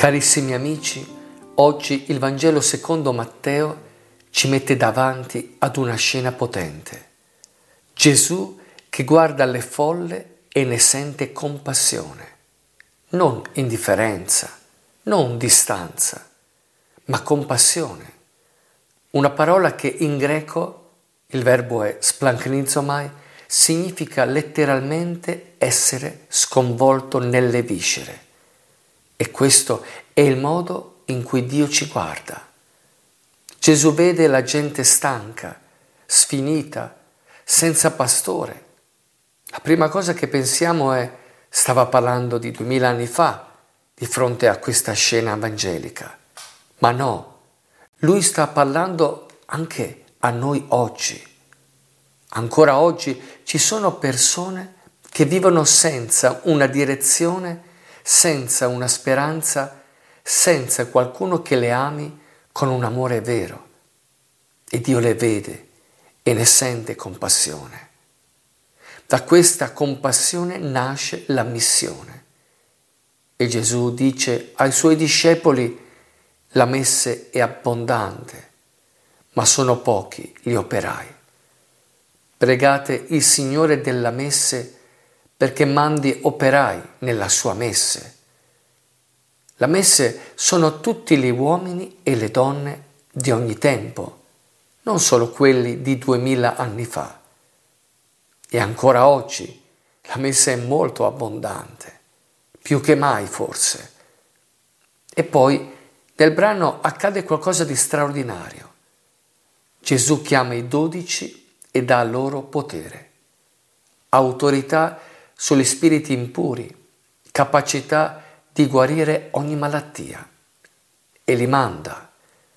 Carissimi amici, oggi il Vangelo secondo Matteo ci mette davanti ad una scena potente. Gesù che guarda le folle e ne sente compassione, non indifferenza, non distanza, ma compassione. Una parola che in greco, il verbo è splanchnizomai, significa letteralmente essere sconvolto nelle viscere. E questo è il modo in cui Dio ci guarda. Gesù vede la gente stanca, sfinita, senza pastore. La prima cosa che pensiamo è: stava parlando di 2000 anni fa, di fronte a questa scena evangelica. Ma no, lui sta parlando anche a noi oggi. Ancora oggi ci sono persone che vivono senza una direzione, senza una speranza, senza qualcuno che le ami con un amore vero. E Dio le vede e ne sente compassione. Da questa compassione nasce la missione. E Gesù dice ai suoi discepoli: la messe è abbondante, ma sono pochi gli operai. Pregate il Signore della messe perché mandi operai nella sua messe. La messe sono tutti gli uomini e le donne di ogni tempo, non solo quelli di 2000 anni fa. E ancora oggi la messa è molto abbondante, più che mai forse. E poi nel brano accade qualcosa di straordinario. Gesù chiama i 12 e dà loro potere, autorità sugli spiriti impuri, capacità di guarire ogni malattia, e li manda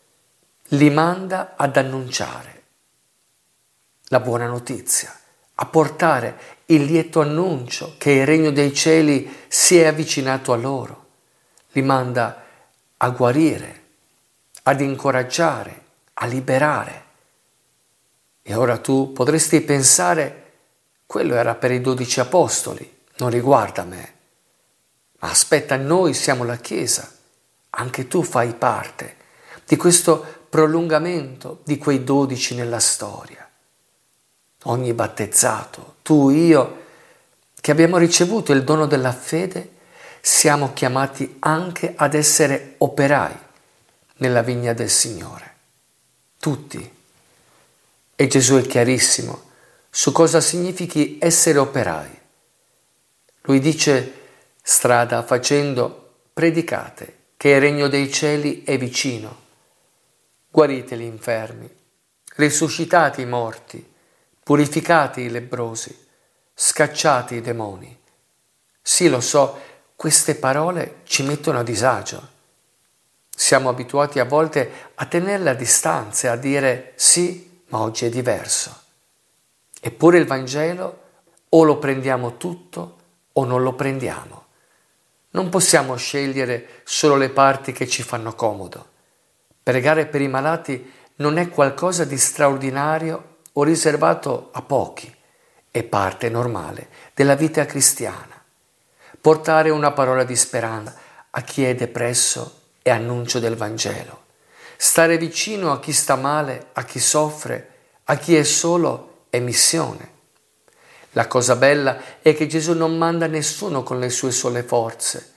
ad annunciare la buona notizia, a portare il lieto annuncio che il regno dei cieli si è avvicinato a loro. Li manda a guarire, ad incoraggiare, a liberare. E ora tu potresti pensare: quello era per i 12 apostoli, non riguarda me. Ma aspetta, noi siamo la Chiesa, anche tu fai parte di questo prolungamento di quei 12 nella storia. Ogni battezzato, tu, io, che abbiamo ricevuto il dono della fede, siamo chiamati anche ad essere operai nella vigna del Signore. Tutti. E Gesù è chiarissimo su cosa significhi essere operai. Lui dice: strada facendo, predicate che il regno dei cieli è vicino. Guarite gli infermi, risuscitate i morti, purificate i lebbrosi, scacciate i demoni. Sì, lo so, queste parole ci mettono a disagio. Siamo abituati a volte a tenerle a distanza e a dire: sì, ma oggi è diverso. Eppure il Vangelo o lo prendiamo tutto o non lo prendiamo. Non possiamo scegliere solo le parti che ci fanno comodo. Pregare per i malati non è qualcosa di straordinario o riservato a pochi, è parte normale della vita cristiana. Portare una parola di speranza a chi è depresso è annuncio del Vangelo. Stare vicino a chi sta male, a chi soffre, a chi è solo è missione. La cosa bella è che Gesù non manda nessuno con le sue sole forze,